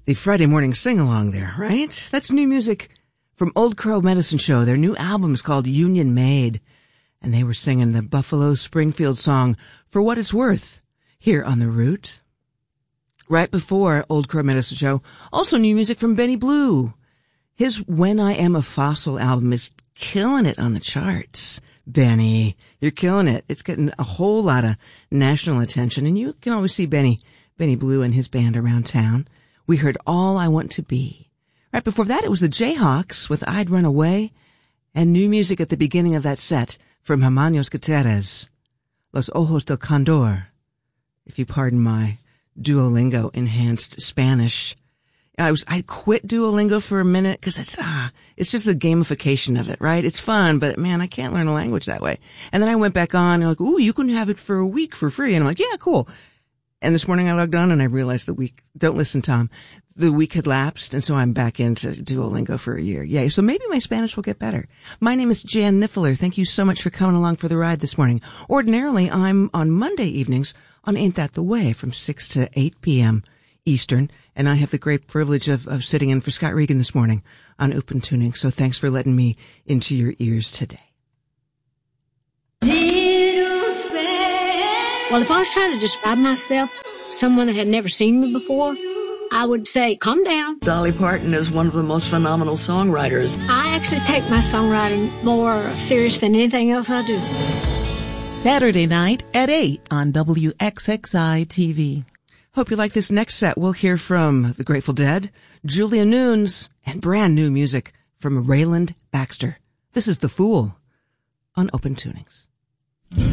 the Friday morning sing-along there, right? That's new music from Old Crow Medicine Show. Their new album is called Union Made, and they were singing the Buffalo Springfield song, For What It's Worth, here on The Root. Right before Old Crow Medicine Show, also new music from Benny Blue. His When I Am a Fossil album is killing it on the charts. Benny, you're killing it. It's getting a whole lot of national attention, and you can always see Benny Blue and his band around town. We heard All I Want to Be. Right before that, it was the Jayhawks with I'd Run Away, and new music at the beginning of that set from Hermanos Gutierrez, Los Ojos del Condor, if you pardon my Duolingo enhanced Spanish. I quit Duolingo for a minute because it's just the gamification of it, right? It's fun, but man, I can't learn a language that way. And then I went back on and like, ooh, you can have it for a week for free. And I'm like, yeah, cool. And this morning I logged on and I realized don't listen, Tom, the week had lapsed. And so I'm back into Duolingo for a year. Yay. So maybe my Spanish will get better. My name is Jan Niffler. Thank you so much for coming along for the ride this morning. Ordinarily, I'm on Monday evenings on Ain't That the Way from 6 to 8 p.m. Eastern. And I have the great privilege of sitting in for Scott Regan this morning on Open Tuning. So thanks for letting me into your ears today. Well, if I was trying to describe myself, someone that had never seen me before, I would say, calm down. Dolly Parton is one of the most phenomenal songwriters. I actually take my songwriting more serious than anything else I do. Saturday night at 8 on WXXI TV. Hope you like this next set. We'll hear from the Grateful Dead, Julia Nunes, and brand new music from Rayland Baxter. This is The Fool on Open Tunings.